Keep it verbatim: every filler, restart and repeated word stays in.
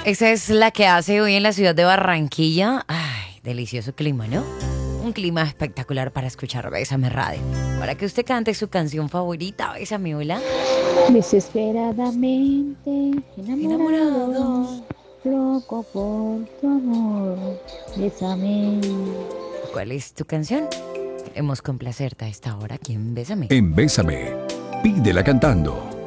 Esa es la que hace hoy en la ciudad de Barranquilla. Ay, delicioso clima, ¿no? Un clima espectacular para escuchar Bésame Radio. Para que usted cante su canción favorita, Bésame, hola. Desesperadamente enamorado, Enamorado. loco por tu amor, bésame. ¿Cuál es tu canción? Queremos complacerte a esta hora aquí en Bésame. En Bésame, pídela cantando.